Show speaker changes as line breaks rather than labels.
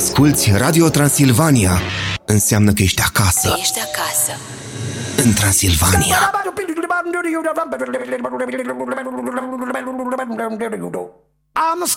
asculți Radio Transilvania, înseamnă că ești acasă.
Ești acasă.
În Transilvania.
I'm